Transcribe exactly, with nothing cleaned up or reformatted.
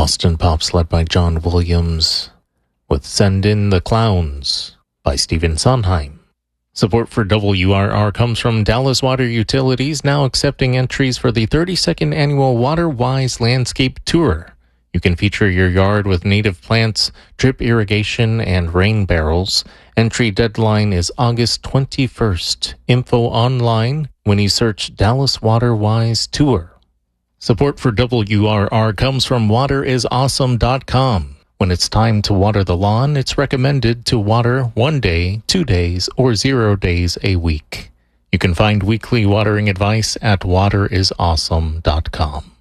Boston Pops led by John Williams with Send in the Clowns by Stephen Sondheim. Support for W R R comes from Dallas Water Utilities, now accepting entries for the thirty-second annual WaterWise Landscape Tour. You can feature your yard with native plants, drip irrigation, and rain barrels. Entry deadline is August twenty-first. Info online when you search Dallas WaterWise Tour. Support for W R R comes from water is awesome dot com. When it's time to water the lawn, it's recommended to water one day, two days, or zero days a week. You can find weekly watering advice at water is awesome dot com.